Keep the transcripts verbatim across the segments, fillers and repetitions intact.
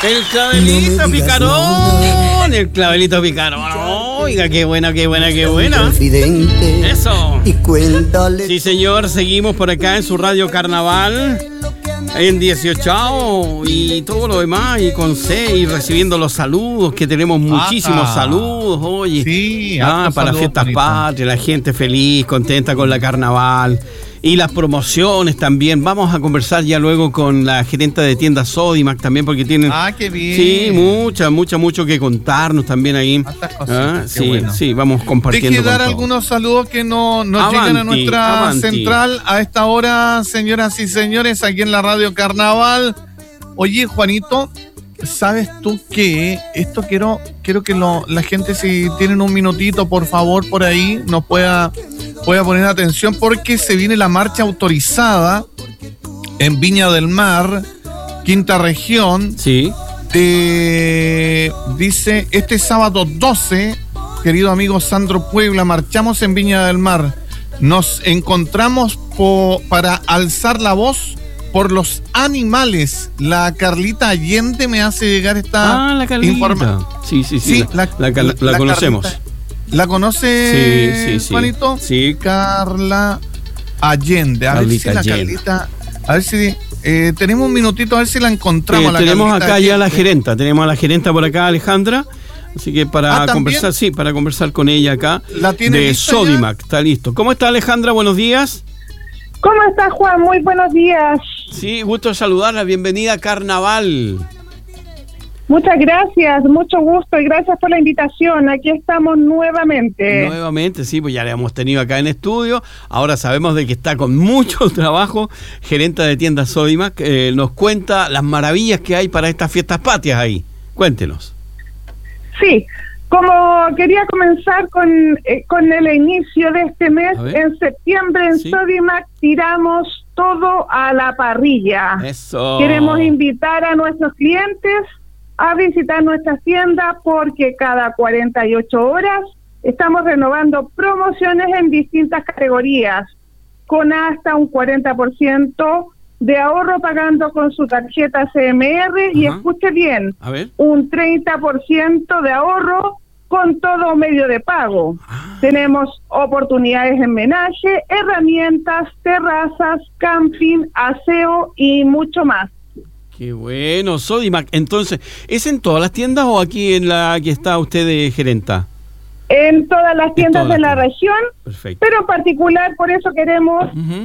El clavelito no picarón, el clavelito picarón. Oiga, qué buena, qué buena, qué buena. Eso. Y cuéntale. Sí, señor, seguimos por acá en su Radio Carnaval. En dieciocho y todo lo demás, y con C, y recibiendo los saludos, que tenemos muchísimos Ajá. saludos, oye. Sí, ah, para fiestas patrias, la gente feliz, contenta con la carnaval. Y las promociones también. Vamos a conversar ya luego con la gerenta de tiendas Sodimac también, porque tienen... Ah, qué bien. Sí, mucha, mucha, mucho que contarnos también ahí. Tantas cosas. Ah, Qué sí, bueno. sí, vamos compartiendo. Deje dar con algunos saludos que no, nos Avanti, llegan a nuestra avanti. central a esta hora, señoras y señores, aquí en la Radio Carnaval. Oye, Juanito, ¿sabes tú qué? Esto quiero, quiero que lo, la gente, si tienen un minutito, por favor, por ahí, nos pueda, pueda poner atención, porque se viene la marcha autorizada en Viña del Mar, quinta región. Sí. De, dice, este sábado doce, querido amigo Sandro Puebla, marchamos en Viña del Mar. Nos encontramos po, para alzar la voz por los animales. La Carlita Allende me hace llegar esta Ah, la Carlita. informa- Sí, sí, sí. Sí, la, la, la, la- la la conocemos. Carlita. ¿La conoce, Sí, sí, sí. Juanito? Sí. Carla Allende. A Carlita ver si la Allende. Carlita... A ver si... Eh, tenemos un minutito, a ver si la encontramos. Eh, a la tenemos Carlita acá ya la Allende. gerenta, tenemos a la gerenta por acá, Alejandra, así que para Ah, ¿también? conversar, sí, para conversar con ella acá, ¿La tiene de lista Sodimac, está listo. ¿Cómo está, Alejandra? Buenos días. ¿Cómo estás, Juan? Muy buenos días. Sí, gusto saludarla, bienvenida a Carnaval. Muchas gracias, mucho gusto y gracias por la invitación. Aquí estamos nuevamente. Nuevamente, sí, pues ya la hemos tenido acá en estudio, ahora sabemos de que está con mucho trabajo, gerenta de tiendas Sodimac, eh, nos cuenta las maravillas que hay para estas fiestas patrias ahí. Cuéntenos. Sí, como quería comenzar con, eh, con el inicio de este mes, A ver. en septiembre en Sí. Sodimac tiramos todo a la parrilla. Eso. Queremos invitar a nuestros clientes a visitar nuestra tienda porque cada cuarenta y ocho horas estamos renovando promociones en distintas categorías con hasta un cuarenta por ciento de ahorro pagando con su tarjeta C M R y Ajá. escuche bien, A ver. un treinta por ciento de ahorro con todo medio de pago. Ah. Tenemos oportunidades en menaje, herramientas, terrazas, camping, aseo y mucho más. Qué bueno, Sodimac. Entonces, ¿es en todas las tiendas o aquí en la que está usted de gerenta? En todas las tiendas todas de las la tiendas. región, Perfecto. pero en particular por eso queremos Ujú.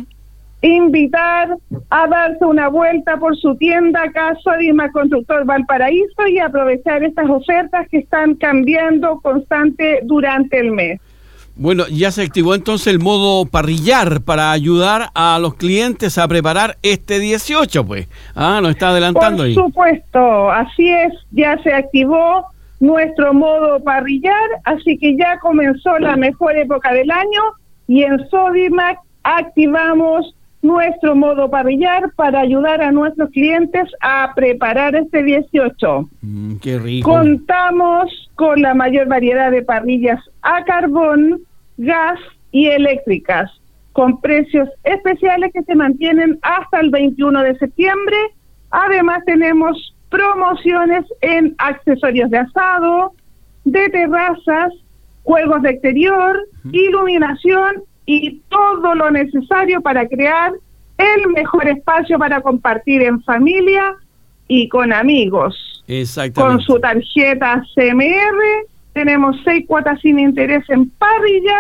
invitar a darse una vuelta por su tienda acá, Sodimac Constructor Valparaíso, y aprovechar estas ofertas que están cambiando constante durante el mes. Bueno, ya se activó entonces el modo parrillar para ayudar a los clientes a preparar este dieciocho, pues. Ah, nos está adelantando Por ahí. supuesto, así es, ya se activó nuestro modo parrillar, así que ya comenzó la mejor época del año y en Sodimac activamos nuestro modo parrillar para ayudar a nuestros clientes a preparar este dieciocho. Mm, qué rico. Contamos con la mayor variedad de parrillas a carbón, gas y eléctricas, con precios especiales que se mantienen hasta el veintiuno de septiembre. Además tenemos promociones en accesorios de asado, de terrazas, juegos de exterior, uh-huh. iluminación y todo lo necesario para crear el mejor espacio para compartir en familia y con amigos. Exactamente. Con su tarjeta C M R tenemos seis cuotas sin interés en parrillas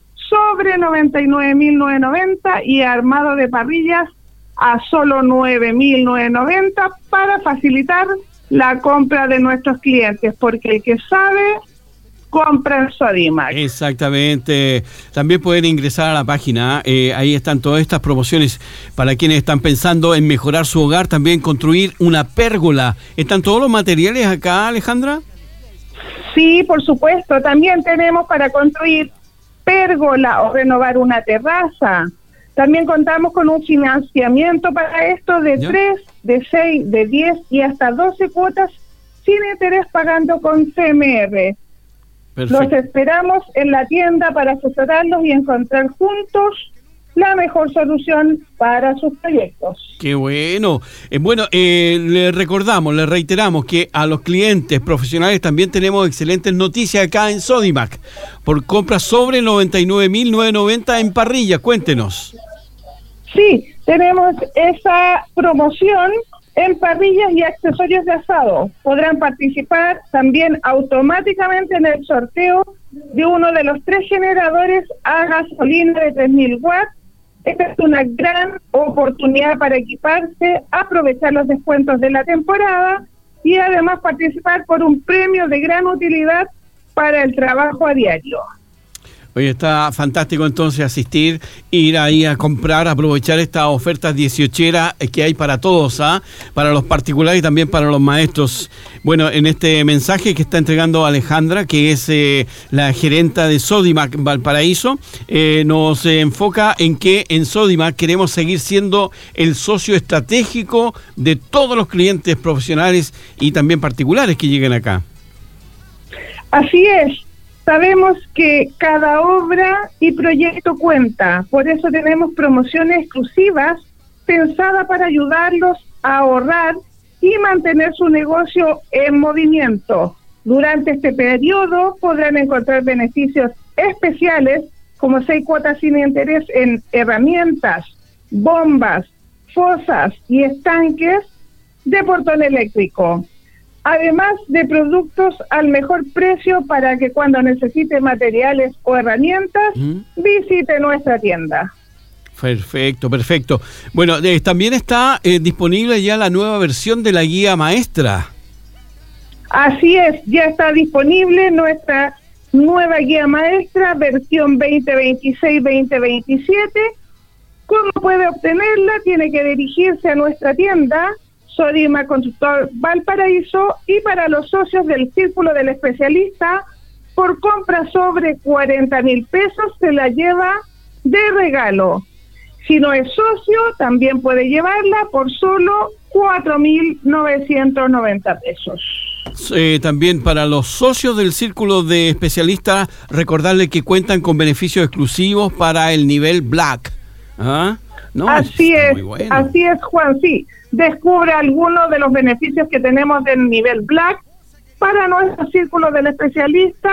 sobre noventa y nueve mil novecientos noventa y armado de parrillas a solo nueve mil novecientos noventa para facilitar la compra de nuestros clientes, porque el que sabe compra en Sodimac. Exactamente. También pueden ingresar a la página, eh, ahí están todas estas promociones para quienes están pensando en mejorar su hogar, también construir una pérgola. ¿Están todos los materiales acá, Alejandra? Sí, por supuesto. También tenemos para construir pérgola o renovar una terraza. También contamos con un financiamiento para esto de ¿Ya? tres, de seis, de diez y hasta doce cuotas sin interés pagando con C M R. Perfecto. Los esperamos en la tienda para asesorarlos y encontrar juntos la mejor solución para sus proyectos. Qué bueno. Eh, bueno, eh, le recordamos, le reiteramos que a los clientes profesionales también tenemos excelentes noticias acá en Sodimac por compras sobre noventa y nueve mil novecientos noventa en parrilla. Cuéntenos. Sí, tenemos esa promoción en parrillas y accesorios de asado. Podrán participar también automáticamente en el sorteo de uno de los tres generadores a gasolina de tres mil watts. Esta es una gran oportunidad para equiparse, aprovechar los descuentos de la temporada y además participar por un premio de gran utilidad para el trabajo a diario. Oye, está fantástico entonces asistir, ir ahí a comprar, aprovechar estas ofertas dieciocheras que hay para todos, ¿ah? Para los particulares y también para los maestros. Bueno, en este mensaje que está entregando Alejandra, que es eh, la gerenta de Sodimac Valparaíso, eh, nos eh, enfoca en que en Sodimac queremos seguir siendo el socio estratégico de todos los clientes profesionales y también particulares que lleguen acá. Así es. Sabemos que cada obra y proyecto cuenta, por eso tenemos promociones exclusivas pensadas para ayudarlos a ahorrar y mantener su negocio en movimiento. Durante este periodo podrán encontrar beneficios especiales como seis cuotas sin interés en herramientas, bombas, fosas y estanques de portón eléctrico. Además de productos al mejor precio para que cuando necesite materiales o herramientas, ¿Mm? visite nuestra tienda. Perfecto, perfecto. Bueno, eh, también está eh, disponible ya la nueva versión de la guía maestra. Así es, ya está disponible nuestra nueva guía maestra, versión veinte veintiséis veinte veintisiete. ¿Cómo puede obtenerla? Tiene que dirigirse a nuestra tienda Sodimac Constructor Valparaíso, y para los socios del Círculo del Especialista, por compra sobre cuarenta mil pesos se la lleva de regalo. Si no es socio, también puede llevarla por solo cuatro mil novecientos noventa pesos. Eh, también para los socios del Círculo de Especialistas, recordarles que cuentan con beneficios exclusivos para el nivel Black. ¿Ah? No, así es, bueno. así es, Juan, sí. Descubre algunos de los beneficios que tenemos del nivel Black para nuestro Círculo del Especialista.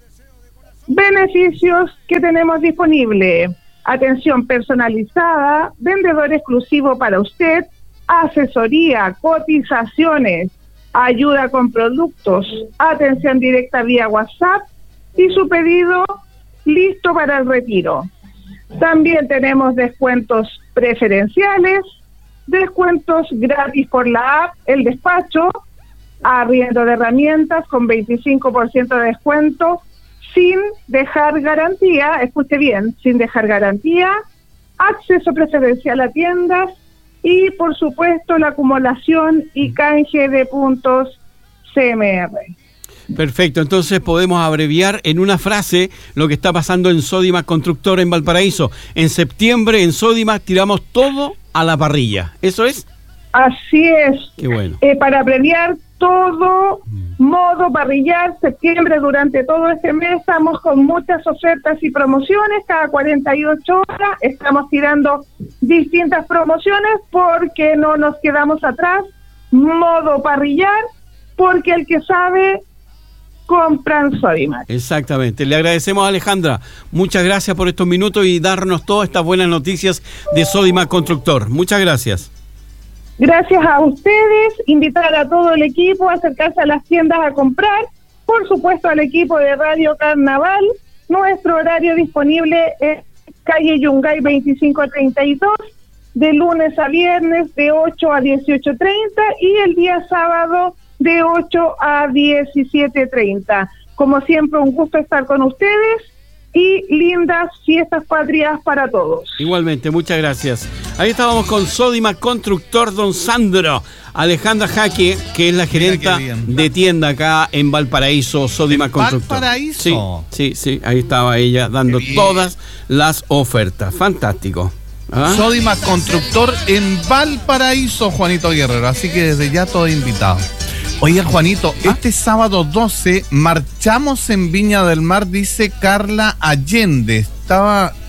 Beneficios que tenemos disponibles: atención personalizada, vendedor exclusivo para usted, asesoría, cotizaciones, ayuda con productos, atención directa vía WhatsApp y su pedido listo para el retiro. También tenemos descuentos preferenciales, descuentos gratis por la app, el despacho, arriendo de herramientas con veinticinco por ciento de descuento, sin dejar garantía, escuche bien, sin dejar garantía, acceso preferencial a tiendas y, por supuesto, la acumulación y canje de puntos C M R. Perfecto, entonces podemos abreviar en una frase lo que está pasando en Sodimac Constructor en Valparaíso. En septiembre en Sodimac tiramos todo a la parrilla, ¿eso es? Así es. Qué bueno. Eh, para abreviar todo, modo parrillar, septiembre, durante todo este mes estamos con muchas ofertas y promociones. Cada cuarenta y ocho horas estamos tirando distintas promociones porque no nos quedamos atrás. Modo parrillar, porque el que sabe compran Sodimac. Exactamente. Le agradecemos a Alejandra. Muchas gracias por estos minutos y darnos todas estas buenas noticias de Sodimac Constructor. Muchas gracias. Gracias a ustedes. Invitar a todo el equipo a acercarse a las tiendas a comprar. Por supuesto, al equipo de Radio Carnaval. Nuestro horario disponible es calle Yungay veinticinco treinta y dos, de lunes a viernes de ocho a dieciocho treinta y el día sábado de ocho a diecisiete treinta. Como siempre, un gusto estar con ustedes y lindas fiestas patrias para todos. Igualmente, muchas gracias. Ahí estábamos con Sodimac Constructor, don Sandro. Alejandra Jaque, que es la gerenta de tienda acá en Valparaíso, Sodimac Constructor. ¿Valparaíso? Sí, sí, sí, ahí estaba ella dando todas las ofertas. Fantástico. ¿Ah? Sodimac Constructor en Valparaíso, Juanito Guerrero. Así que desde ya todo invitado. Oye, Juanito, ¿Ah? este sábado doce marchamos en Viña del Mar, dice Carla Allende. Estaba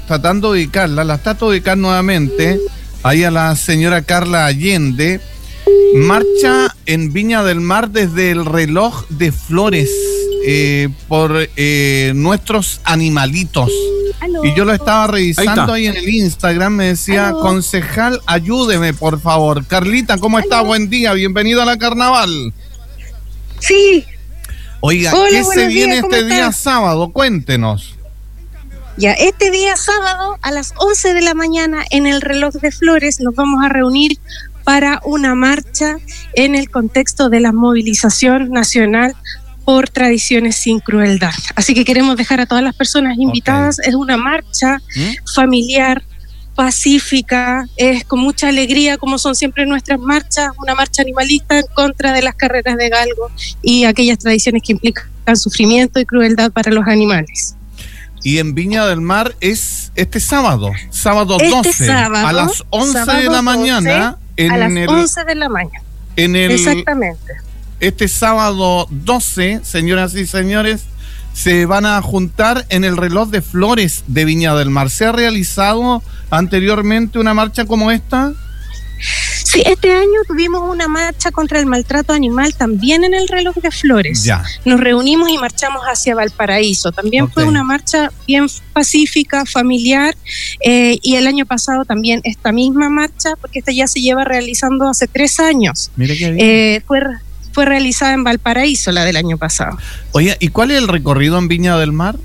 tratando de ubicarla, la trato de ubicar nuevamente, ahí a la señora Carla Allende. Marcha en Viña del Mar desde el reloj de flores eh, por eh, nuestros animalitos. Aló. Y yo lo estaba revisando ahí, ahí en el Instagram, me decía, Aló. concejal, ayúdeme por favor. Carlita, ¿cómo está? Aló. Buen día, bienvenido a la carnaval. Sí. Oiga, Hola, ¿qué se buenos viene días, ¿cómo este día estás? sábado? Cuéntenos. Ya, este día sábado a las once de la mañana en el reloj de flores nos vamos a reunir para una marcha en el contexto de la movilización nacional por tradiciones sin crueldad. Así que queremos dejar a todas las personas invitadas. Okay. Es una marcha ¿Mm? familiar, pacífica, es con mucha alegría, como son siempre nuestras marchas, una marcha animalista en contra de las carreras de galgo y aquellas tradiciones que implican sufrimiento y crueldad para los animales. Y en Viña del Mar es este sábado, sábado este doce, sábado, a las once sábado de la mañana. En a las el, once de la mañana. En el, Exactamente. Este sábado doce, señoras y señores, se van a juntar en el reloj de flores de Viña del Mar. ¿Se ha realizado anteriormente una marcha como esta? Sí, este año tuvimos una marcha contra el maltrato animal también en el reloj de flores. Ya. Nos reunimos y marchamos hacia Valparaíso. También okay. fue una marcha bien pacífica, familiar, eh, y el año pasado también esta misma marcha, porque esta ya se lleva realizando hace tres años. Mire qué bien. Eh, fue, fue realizada en Valparaíso la del año pasado. Oye, ¿y cuál es el recorrido en Viña del Mar?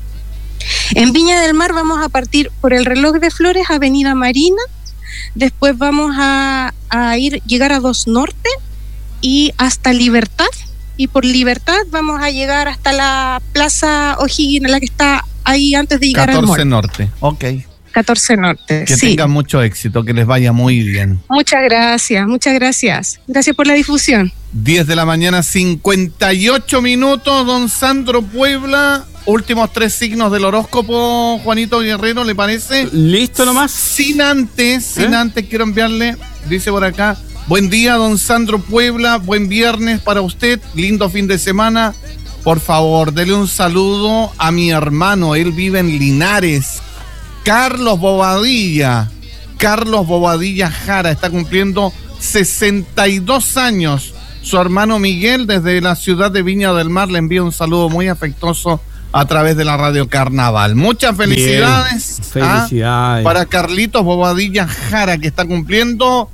En Viña del Mar vamos a partir por el reloj de flores, Avenida Marina. Después vamos a, a ir llegar a Dos Norte y hasta Libertad, y por Libertad vamos a llegar hasta la Plaza O'Higgins, la que está ahí antes de llegar al mall. catorce Norte, ok. catorce Norte, que sí. tengan mucho éxito, que les vaya muy bien. Muchas gracias, muchas gracias. Gracias por la difusión. diez de la mañana, cincuenta y ocho minutos, don Sandro Puebla. Últimos tres signos del horóscopo, Juanito Guerrero, ¿le parece? ¿Listo nomás? Sin antes, sin ¿Eh? antes quiero enviarle, dice por acá, buen día, don Sandro Puebla, buen viernes para usted, lindo fin de semana. Por favor, dele un saludo a mi hermano, él vive en Linares, Carlos Bobadilla. Carlos Bobadilla Jara está cumpliendo sesenta y dos años. Su hermano Miguel, desde la ciudad de Viña del Mar, le envía un saludo muy afectuoso a través de la Radio Carnaval. Muchas felicidades. Bien, felicidades. ¿ah? Para Carlitos Bobadilla Jara, que está cumpliendo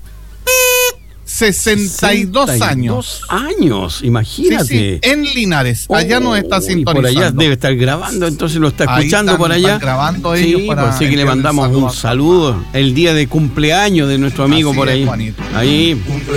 sesenta y dos años. años, imagínate. Sí, sí, en Linares. Allá oh, nos está sintonizando. Por allá debe estar grabando, entonces lo está escuchando están, por allá. Están grabando ellos sí, para así que le mandamos un saludo el día de cumpleaños de nuestro amigo así por ahí. Es, Juanito. Ahí.